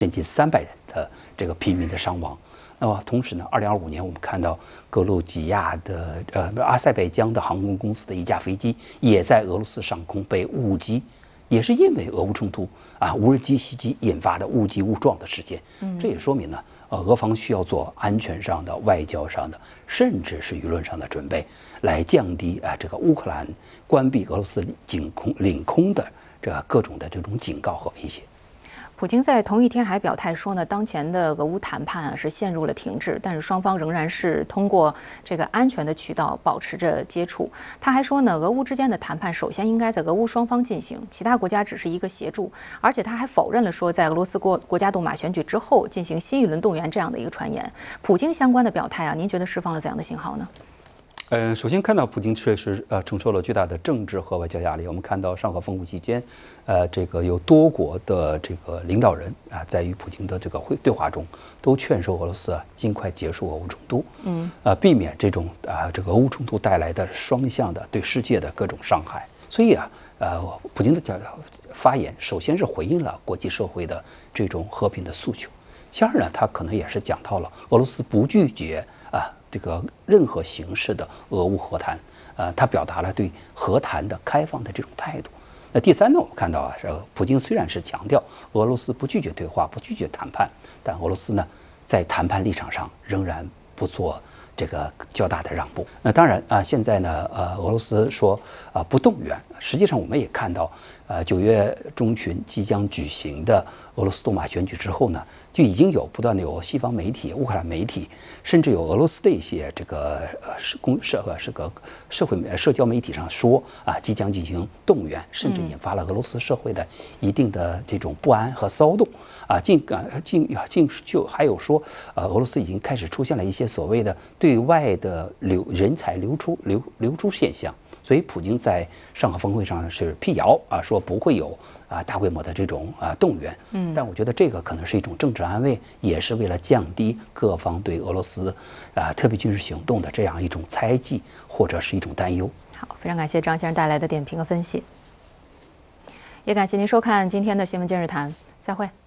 将近300人的这个平民的伤亡。那么同时呢，2025年我们看到格鲁吉亚的阿塞拜疆的航空公司的一架飞机也在俄罗斯上空被误击。也是因为俄乌冲突无人机袭击引发的误击误撞的事件。这也说明呢，俄方需要做安全上的、外交上的，甚至是舆论上的准备，来降低这个乌克兰关闭俄罗斯领空的各种的这种警告和威胁。 普京在同一天还表态说呢，当前的俄乌谈判是陷入了停滞，但是双方仍然是通过这个安全的渠道保持着接触。他还说呢，俄乌之间的谈判首先应该在俄乌双方进行，其他国家只是一个协助。而且他还否认了说在俄罗斯国家杜马选举之后进行新一轮动员这样的一个传言。普京相关的表态您觉得释放了怎样的信号呢？ 首先看到普京确实承受了巨大的政治和外交压力。我们看到上合峰会期间，这个有多国的这个领导人在与普京的这个对话中，都劝说俄罗斯尽快结束俄乌冲突，避免这种这个俄乌冲突带来的双向的对世界的各种伤害。所以普京的发言首先是回应了国际社会的这种和平的诉求。其二呢，他可能也是讲到了俄罗斯不拒绝这个任何形式的俄乌和谈，他表达了对和谈的开放的这种态度。那第三呢，我们看到普京虽然是强调俄罗斯不拒绝对话、不拒绝谈判，但俄罗斯呢在谈判立场上仍然不做这个较大的让步。那当然现在呢俄罗斯说不动员，实际上我们也看到9月中旬即将举行的俄罗斯杜马选举之后呢，就已经有不断的有西方媒体、乌克兰媒体，甚至有俄罗斯的一些这个社交媒体上说即将进行动员，甚至引发了俄罗斯社会的一定的这种不安和骚动就还有说俄罗斯已经开始出现了一些所谓的对外的人才流出现象。所以普京在上合峰会上是辟谣说不会有大规模的这种动员。但我觉得这个可能是一种政治安慰，也是为了降低各方对俄罗斯特别军事行动的这样一种猜忌或者是一种担忧。 好，非常感谢张先生带来的点评和分析，也感谢您收看今天的新闻今日谈，再会。